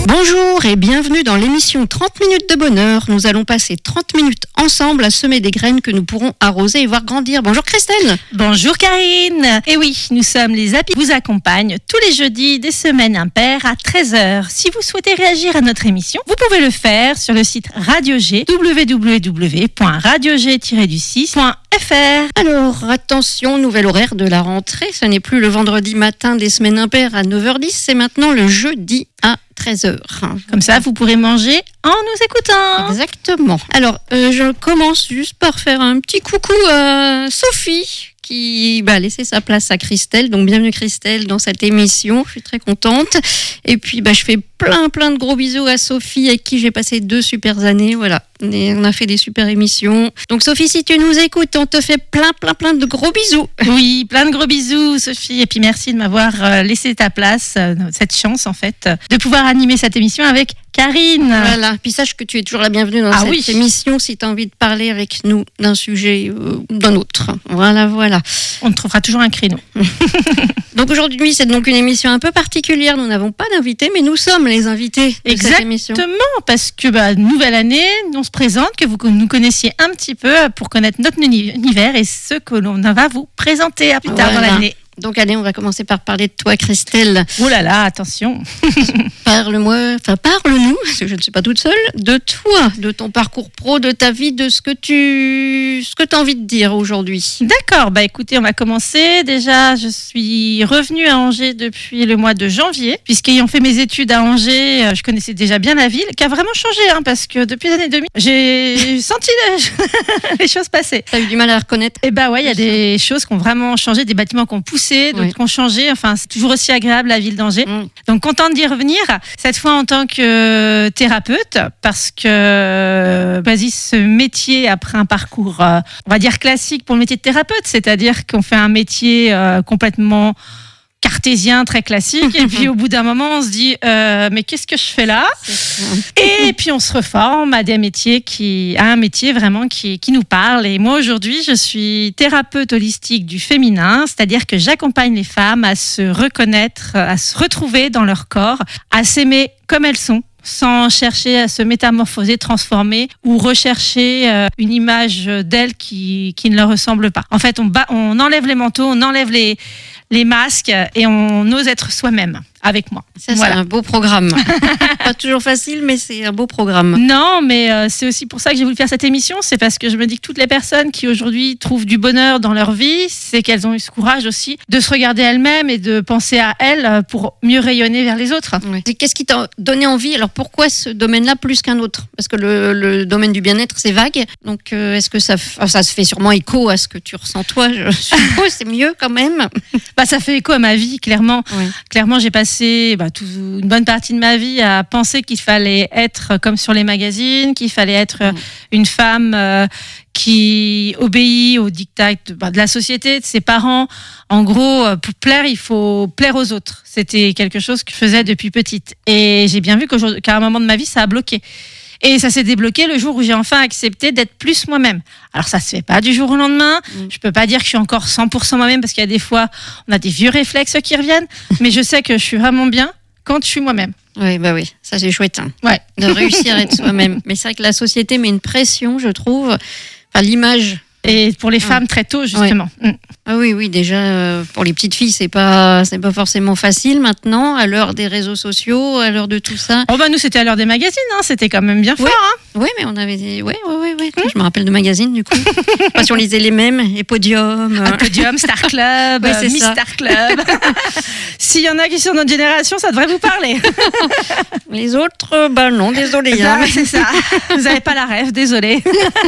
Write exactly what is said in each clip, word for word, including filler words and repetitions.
Bonjour et bienvenue dans l'émission trente minutes de bonheur. Nous allons passer trente minutes ensemble à semer des graines que nous pourrons arroser et voir grandir. Bonjour Christelle. Bonjour Karine. Et oui, nous sommes les Happy qui vous accompagnent tous les jeudis des semaines impaires à treize heures. Si vous souhaitez réagir à notre émission, vous pouvez le faire sur le site Radio G, w w w point radio g tiret du six point f r. Alors attention, nouvel horaire de la rentrée. Ce n'est plus le vendredi matin des semaines impaires à neuf heures dix, c'est maintenant le jeudi à treize heures. Comme ça, vous pourrez manger en nous écoutant. Exactement. Alors, euh, je commence juste par faire un petit coucou à Sophie qui bah, a laissé sa place à Christelle. Donc, bienvenue Christelle dans cette émission. Je suis très contente. Et puis, bah, je fais plein, plein de gros bisous à Sophie avec qui j'ai passé deux super années. Voilà. Et on a fait des super émissions. Donc, Sophie, si tu nous écoutes, on te fait plein, plein, plein de gros bisous. Oui, plein de gros bisous, Sophie. Et puis, merci de m'avoir laissé ta place, cette chance, en fait, de pouvoir animer cette émission avec Karine. Voilà. Puis sache que tu es toujours la bienvenue dans ah cette oui. émission si tu as envie de parler avec nous d'un sujet ou euh, d'un autre. Voilà, voilà. On trouvera toujours un créneau. Donc aujourd'hui, c'est donc une émission un peu particulière. Nous n'avons pas d'invités, mais nous sommes les invités de Exactement, cette émission. Exactement, parce que bah, nouvelle année, on se présente, que vous nous connaissiez un petit peu pour connaître notre univers et ce que l'on va vous présenter à plus tard Voilà. dans l'année. Donc allez, on va commencer par parler de toi, Christelle. Oh là là, attention. Parle-moi, enfin parle-nous, parce que je ne suis pas toute seule, de toi, de ton parcours pro, de ta vie, de ce que tu, ce que tu as envie de dire aujourd'hui. D'accord, bah écoutez, on va commencer. Déjà, je suis revenue à Angers depuis le mois de janvier, puisqu'ayant fait mes études à Angers, je connaissais déjà bien la ville, qui a vraiment changé, hein, parce que depuis les années deux mille, j'ai senti les, les choses passer. Tu as eu du mal à la reconnaître? Et bah ouais, il y a des choses qui ont vraiment changé, des bâtiments qui ont poussé, d'autres oui. qui ont changé. Enfin, c'est toujours aussi agréable la ville d'Angers. Mmh. Donc, contente d'y revenir. Cette fois en tant que thérapeute, parce que j'ai choisi ce métier après un parcours, euh, on va dire classique pour le métier de thérapeute, c'est-à-dire qu'on fait un métier euh, complètement cartésien, très classique, et puis au bout d'un moment on se dit euh, mais qu'est-ce que je fais là? Et puis on se reforme à des métiers qui, à un métier vraiment qui, qui nous parle. Et moi aujourd'hui je suis thérapeute holistique du féminin, c'est-à-dire que j'accompagne les femmes à se reconnaître, à se retrouver dans leur corps, à s'aimer comme elles sont, sans chercher à se métamorphoser, transformer ou rechercher euh, une image d'elle qui, qui ne leur ressemble pas. En fait, on, bat, on enlève les manteaux, on enlève les, les masques et on ose être soi-même avec moi. Ça, voilà. C'est un beau programme. Pas toujours facile, mais c'est un beau programme. Non, mais euh, c'est aussi pour ça que j'ai voulu faire cette émission. C'est parce que je me dis que toutes les personnes qui aujourd'hui trouvent du bonheur dans leur vie, c'est qu'elles ont eu ce courage aussi de se regarder elles-mêmes et de penser à elles pour mieux rayonner vers les autres. Oui. Qu'est-ce qui t'a donné envie? Alors pourquoi ce domaine-là plus qu'un autre? Parce que le, le domaine du bien-être, c'est vague. Donc euh, est-ce que ça, f... ça se fait sûrement écho à ce que tu ressens toi? Je suppose c'est mieux quand même. Bah, ça fait écho à ma vie, clairement. Oui. Clairement, j'ai passé bah, tout, une bonne partie de ma vie à penser qu'il fallait être comme sur les magazines, qu'il fallait être mmh. une femme euh, qui obéit aux dictats de, bah, de la société, de ses parents. En gros, pour plaire, il faut plaire aux autres. C'était quelque chose que je faisais depuis petite. Et j'ai bien vu qu'à un moment de ma vie, ça a bloqué. Et ça s'est débloqué le jour où j'ai enfin accepté d'être plus moi-même. Alors ça se fait pas du jour au lendemain. Mmh. Je peux pas dire que je suis encore cent pour cent moi-même parce qu'il y a des fois, on a des vieux réflexes qui reviennent. Mais je sais que je suis vraiment bien quand je suis moi-même. Oui, bah oui, ça c'est chouette. Hein, ouais. De réussir à être soi-même. Mais c'est vrai que la société met une pression, je trouve. Enfin, l'image. Et pour les femmes, très tôt, justement. Ouais. Mmh. Ah oui, oui, déjà, euh, pour les petites filles, c'est pas, c'est pas forcément facile maintenant, à l'heure des réseaux sociaux, à l'heure de tout ça. Oh bah nous, c'était à l'heure des magazines, hein. C'était quand même bien ouais. fort. Hein. Oui, mais on avait des... Oui, oui, oui, oui. Mmh. Je me rappelle de magazines, du coup. Pas si on lisait les mêmes, et Podium. Un Podium, Star Club, ouais, Miss ça. Star Club. S'il y en a qui sont de notre génération, ça devrait vous parler. Les autres, bah non, désolé. Bah, hein. c'est ça. Vous n'avez pas la rêve, désolé.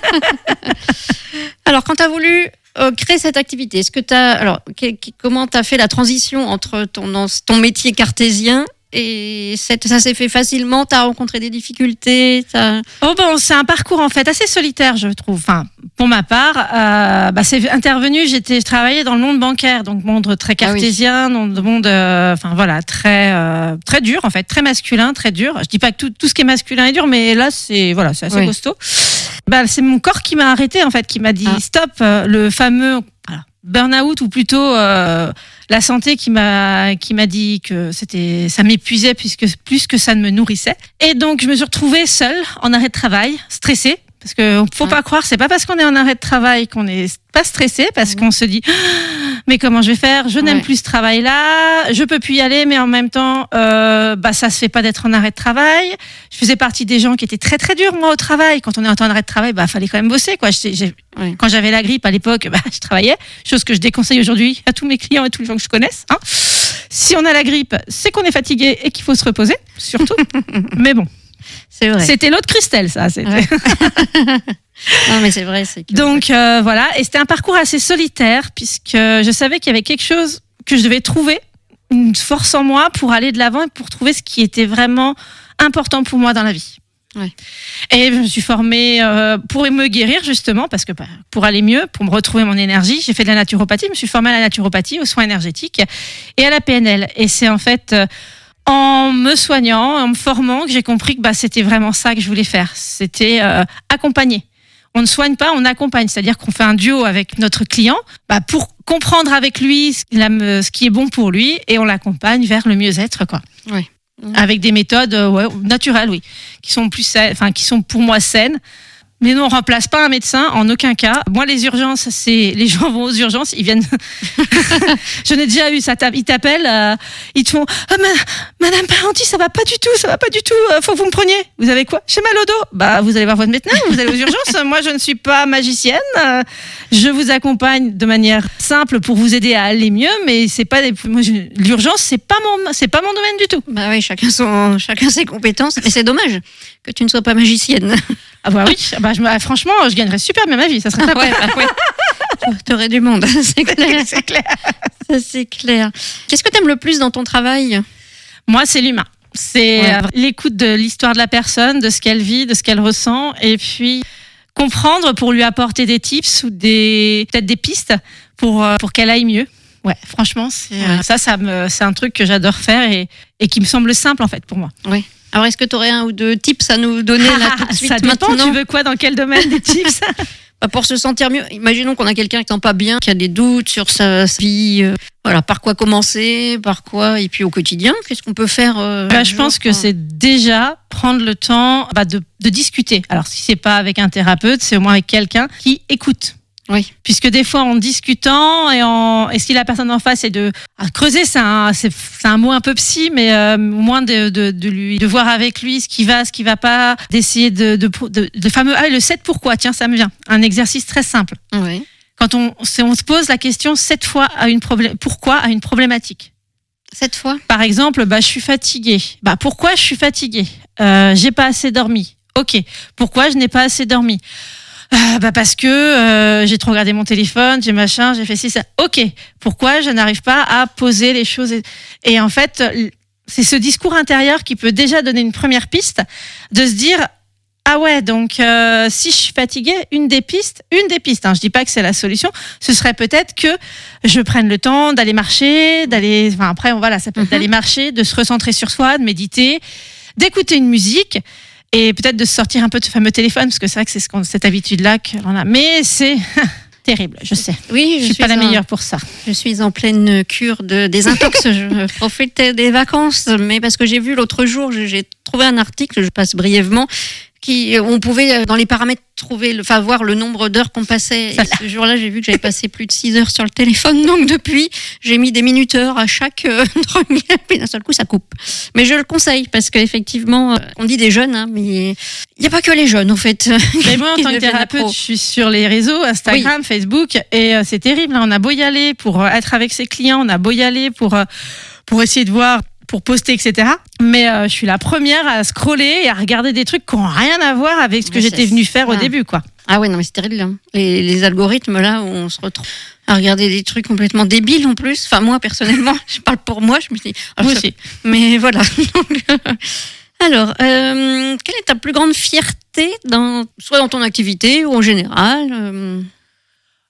Alors, quand tu as voulu euh, créer cette activité, est-ce que tu as... Alors, qu- qu- comment tu as fait la transition entre ton, ton métier cartésien et cette, ça s'est fait facilement? Tu as rencontré des difficultés? t'as... Oh bon, c'est un parcours en fait assez solitaire, je trouve. Enfin, pour ma part, euh, bah, c'est intervenu. J'étais, je travaillais dans le monde bancaire, donc monde très cartésien, ah oui. monde, euh, enfin voilà, très, euh, très dur en fait, très masculin, très dur. Je dis pas que tout, tout ce qui est masculin est dur, mais là c'est voilà, c'est assez oui. costaud. Bah, c'est mon corps qui m'a arrêté en fait, qui m'a dit ah. stop, euh, le fameux. Voilà. burn-out ou plutôt euh, la santé qui m'a qui m'a dit que c'était ça m'épuisait puisque plus que ça ne me nourrissait. Et donc je me suis retrouvée seule en arrêt de travail, stressée. Parce que faut ouais. pas croire, c'est pas parce qu'on est en arrêt de travail qu'on est pas stressé, parce ouais. qu'on se dit mais comment je vais faire ? Je n'aime ouais. plus ce travail-là, je peux plus y aller, mais en même temps, euh, bah ça se fait pas d'être en arrêt de travail. Je faisais partie des gens qui étaient très très durs moi au travail. Quand on est en arrêt de travail, bah fallait quand même bosser quoi. J'ai, j'ai, ouais. Quand j'avais la grippe à l'époque, bah je travaillais, chose que je déconseille aujourd'hui à tous mes clients et tous les gens que je connaisse. Hein. Si on a la grippe, c'est qu'on est fatigué et qu'il faut se reposer, surtout. Mais bon. C'est vrai. C'était l'autre Christelle, ça. C'était. Ouais. Non, mais c'est vrai. C'est que... Donc euh, voilà, et c'était un parcours assez solitaire puisque je savais qu'il y avait quelque chose que je devais trouver, une force en moi pour aller de l'avant et pour trouver ce qui était vraiment important pour moi dans la vie. Ouais. Et je me suis formée euh, pour me guérir justement, parce que bah, pour aller mieux, pour me retrouver mon énergie, j'ai fait de la naturopathie, je me suis formée à la naturopathie, aux soins énergétiques et à la P N L. Et c'est en fait... Euh, en me soignant, en me formant, que j'ai compris que bah, c'était vraiment ça que je voulais faire. C'était euh, accompagner. On ne soigne pas, on accompagne. C'est-à-dire qu'on fait un duo avec notre client bah, pour comprendre avec lui ce, la, ce qui est bon pour lui et on l'accompagne vers le mieux-être, quoi. Oui. Avec des méthodes euh, ouais, naturelles, oui, qui sont plus, enfin, qui sont pour moi saines. Mais nous, on remplace pas un médecin, en aucun cas. Moi, les urgences, c'est les gens vont aux urgences, ils viennent. Je n'ai déjà eu ça. Ils t'appellent, euh, ils te font oh, ma... Madame Parenti, ça va pas du tout, ça va pas du tout. Euh, faut que vous me preniez. Vous avez quoi ? J'ai mal au dos. Bah, vous allez voir votre médecin. Vous allez aux urgences. Moi, je ne suis pas magicienne. Euh, je vous accompagne de manière simple pour vous aider à aller mieux, mais c'est pas des... Moi, je... l'urgence, c'est pas mon, c'est pas mon domaine du tout. Bah oui, chacun son, chacun ses compétences. Et c'est dommage que tu ne sois pas magicienne. Ah bah oui, bah je, bah franchement, je gagnerais super bien ma vie, ça serait top. Ouais, bah ouais. T'aurais du monde, c'est clair. C'est clair. Ça, c'est clair. Qu'est-ce que t'aimes le plus dans ton travail ? Moi, c'est l'humain. C'est ouais. l'écoute de l'histoire de la personne, de ce qu'elle vit, de ce qu'elle ressent, et puis comprendre pour lui apporter des tips ou des peut-être des pistes pour pour qu'elle aille mieux. Ouais, franchement, c'est ouais. ça, ça me, c'est un truc que j'adore faire et et qui me semble simple en fait pour moi. Oui. Alors, est-ce que tu aurais un ou deux tips à nous donner là tout de suite ça dépend, maintenant ? Tu veux quoi, dans quel domaine des tips ? Bah pour se sentir mieux. Imaginons qu'on a quelqu'un qui ne sent pas bien, qui a des doutes sur sa vie. Euh, voilà, par quoi commencer, par quoi, et puis au quotidien, qu'est-ce qu'on peut faire euh, bah, Je pense que c'est déjà prendre le temps bah, de, de discuter. Alors, si c'est pas avec un thérapeute, c'est au moins avec quelqu'un qui écoute. Oui. Puisque des fois, en discutant et, en, et si la personne en face est de ah, creuser, c'est un, c'est, c'est un mot un peu psy, mais euh, au moins de, de, de lui, de voir avec lui ce qui va, ce qui va pas, d'essayer de, de, de, de fameux ah le sept pourquoi. Tiens, ça me vient. Un exercice très simple. Oui. Quand on, on se pose la question sept fois à une problème, pourquoi à une problématique. Sept fois. Par exemple, bah je suis fatiguée. Bah pourquoi je suis fatiguée ? euh, J'ai pas assez dormi. Ok. Pourquoi je n'ai pas assez dormi ? Euh, bah parce que euh, j'ai trop regardé mon téléphone, j'ai machin, j'ai fait ci, ça. Ok, pourquoi je n'arrive pas à poser les choses et... et en fait, c'est ce discours intérieur qui peut déjà donner une première piste de se dire ah ouais, donc euh, si je suis fatiguée, une des pistes, une des pistes, hein, je dis pas que c'est la solution, ce serait peut-être que je prenne le temps d'aller marcher, d'aller, enfin après voilà, ça peut être mm-hmm. d'aller marcher, de se recentrer sur soi, de méditer, d'écouter une musique. Et peut-être de sortir un peu de ce fameux téléphone, parce que c'est vrai que c'est ce qu'on, cette habitude-là qu'on a. Mais c'est terrible, je sais. Oui, je, je suis, suis pas la meilleure pour ça. Je suis en pleine cure de désintox. Je profite des vacances, mais parce que j'ai vu l'autre jour, j'ai trouvé un article, je passe brièvement, qui, on pouvait dans les paramètres trouver, le, enfin voir le nombre d'heures qu'on passait. Et ce jour-là, j'ai vu que j'avais passé plus de six heures sur le téléphone. Donc depuis, j'ai mis des minuteurs à chaque euh, truc. Et d'un seul coup, ça coupe. Mais je le conseille parce qu'effectivement, euh, on dit des jeunes, hein, mais il n'y a pas que les jeunes en fait. Mais moi, en tant que thérapeute, je suis sur les réseaux, Instagram, oui. Facebook, et euh, c'est terrible. Hein, on a beau y aller pour euh, être avec ses clients, on a beau y aller pour euh, pour essayer de voir. Pour poster, et cetera. Mais euh, je suis la première à scroller et à regarder des trucs qui n'ont rien à voir avec ce que mais j'étais venue faire ah. au début, quoi. Ah ouais, non mais c'est terrible. Hein. Les, les algorithmes, là, où on se retrouve à regarder des trucs complètement débiles en plus. Enfin, moi, personnellement, je parle pour moi, je me dis... Moi aussi. Mais voilà. Alors, euh, quelle est ta plus grande fierté, dans, soit dans ton activité ou en général euh...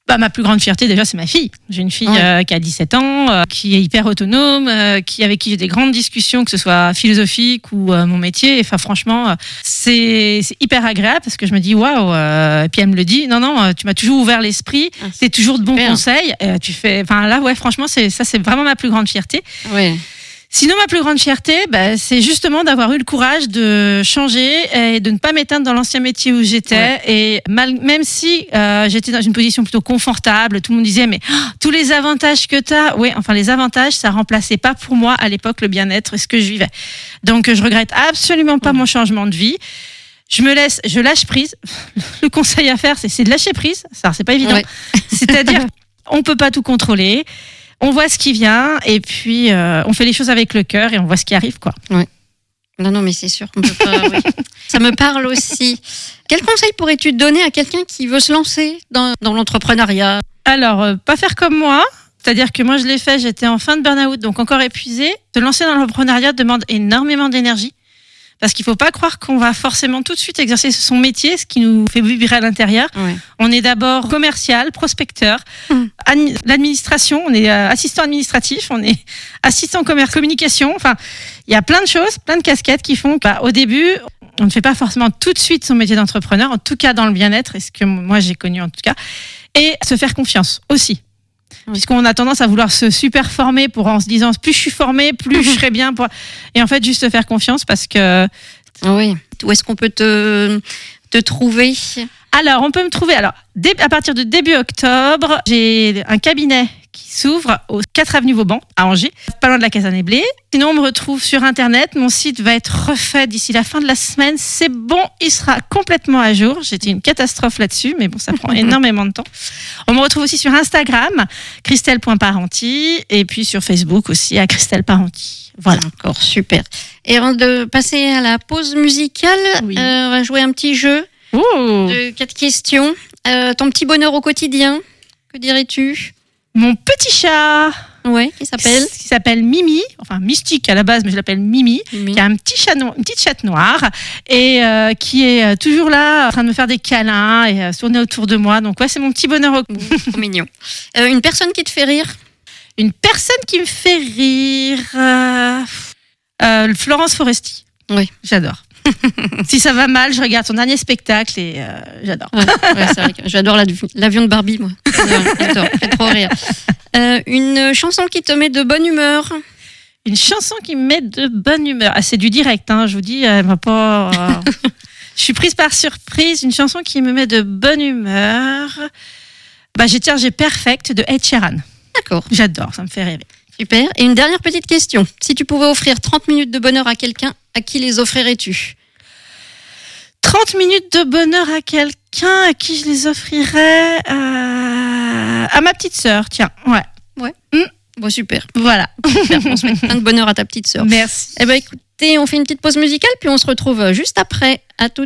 Bah, ma plus grande fierté, déjà, c'est ma fille. J'ai une fille Ouais. euh, qui a dix-sept ans, euh, qui est hyper autonome, euh, qui, avec qui j'ai des grandes discussions, que ce soit philosophique ou euh, mon métier. Enfin, franchement, euh, c'est, c'est hyper agréable parce que je me dis, waouh, euh, et puis elle me le dit, non, non, euh, tu m'as toujours ouvert l'esprit, Ah, c'est toujours de bons super. conseils. Euh, tu fais, enfin, là, ouais, franchement, c'est, ça, c'est vraiment ma plus grande fierté. Ouais. Sinon, ma plus grande fierté, bah, c'est justement d'avoir eu le courage de changer et de ne pas m'éteindre dans l'ancien métier où j'étais. Ouais. Et mal, même si euh, j'étais dans une position plutôt confortable, tout le monde disait, mais oh, tous les avantages que tu as, oui, enfin, les avantages, ça remplaçait pas pour moi à l'époque le bien-être et ce que je vivais. Donc, je regrette absolument pas Ouais. mon changement de vie. Je me laisse, je lâche prise. Le conseil à faire, c'est, c'est de lâcher prise. Ça, c'est pas évident. Ouais. C'est-à-dire, on peut pas tout contrôler. On voit ce qui vient et puis euh, on fait les choses avec le cœur et on voit ce qui arrive, quoi. Non, non, mais c'est sûr qu'on peut pas. Oui. Ça me parle aussi. Quel conseil pourrais-tu donner à quelqu'un qui veut se lancer dans, dans l'entrepreneuriat? Alors, euh, pas faire comme moi. C'est-à-dire que moi, je l'ai fait, j'étais en fin de burn-out, donc encore épuisée. Se lancer dans l'entrepreneuriat demande énormément d'énergie. Parce qu'il ne faut pas croire qu'on va forcément tout de suite exercer son métier, ce qui nous fait vibrer à l'intérieur. Ouais. On est d'abord commercial, prospecteur, Mmh. admi- l'administration, on est euh, assistant administratif, on est assistant commerce, communication. Enfin, il y a plein de choses, plein de casquettes qui font qu'au début, on ne fait pas forcément tout de suite son métier d'entrepreneur, en tout cas dans le bien-être, et ce que moi j'ai connu en tout cas, et se faire confiance aussi. Oui. Puisqu'on a tendance à vouloir se super former pour en se disant plus je suis formé, plus je serai bien. Pour... Et en fait, juste se faire confiance parce que. Oui. Où est-ce qu'on peut te, te trouver? Alors, on peut me trouver. Alors, dé- à partir de début octobre, j'ai un cabinet qui s'ouvre au quatre avenue Vauban, à Angers, pas loin de la Caserne Blé. Sinon, on me retrouve sur Internet. Mon site va être refait d'ici la fin de la semaine. C'est bon, il sera complètement à jour. J'étais une catastrophe là-dessus, mais bon, ça prend énormément de temps. On me retrouve aussi sur Instagram, christelle point parenti, et puis sur Facebook aussi, à Christelle Parenti. Voilà. Encore super. Et avant de passer à la pause musicale, Oui. euh, on va jouer un petit jeu Oh. de quatre questions. Euh, ton petit bonheur au quotidien, que dirais-tu? Mon petit chat, Ouais, qui s'appelle qui s'appelle Mimi, enfin Mystique à la base, mais je l'appelle Mimi, qui a un petit chat no- une petite chatte noire et euh, qui est euh, toujours là en train de me faire des câlins et euh, tourner autour de moi. Donc ouais, c'est mon petit bonheur. au- Trop mignon. Euh, une personne qui te fait rire? Une personne qui me fait rire, euh, euh, Florence Foresti. Oui. J'adore. Si ça va mal, je regarde son dernier spectacle et euh, j'adore. Ouais, ouais, c'est vrai que j'adore l'avion l'avion de Barbie, moi. Ouais, j'adore, ça fait trop rire. Euh, une chanson qui te met de bonne humeur? Une chanson qui me met de bonne humeur. Ah, c'est du direct, hein, je vous dis, elle m'a pas. euh, Je suis prise par surprise. Une chanson qui me met de bonne humeur. Bah, j'ai tiens, j'ai Perfect de Ed Sheeran. D'accord, J'adore, ça me fait rêver. super. Et une dernière petite question. Si tu pouvais offrir trente minutes de bonheur à quelqu'un, à qui les offrirais-tu? trente minutes de bonheur à quelqu'un à qui je les offrirais euh, à ma petite sœur, tiens. Ouais. Bon, super. Voilà. Super. On souhaite plein de bonheur à ta petite sœur. Merci. Eh ben, écoutez, on fait une petite pause musicale, puis on se retrouve juste après. À tout